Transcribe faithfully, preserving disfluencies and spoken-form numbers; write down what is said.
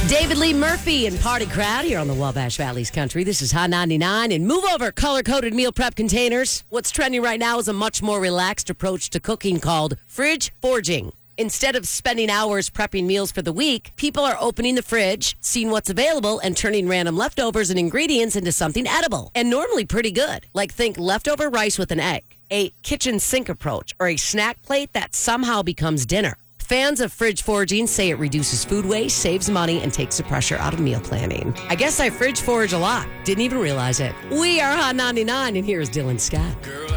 David Lee Murphy and Party Crowd here on the Wabash Valley's Country. This is Hot ninety-nine and move over color-coded meal prep containers. What's trending right now is a much more relaxed approach to cooking called fridge foraging. Instead of spending hours prepping meals for the week, people are opening the fridge, seeing what's available, and turning random leftovers and ingredients into something edible, and normally pretty good. Like think leftover rice with an egg, a kitchen sink approach, or a snack plate that somehow becomes dinner. Fans of fridge foraging say it reduces food waste, saves money, and takes the pressure out of meal planning. I guess I fridge forage a lot. Didn't even realize it. We are Hot ninety-nine, and here's Dylan Scott.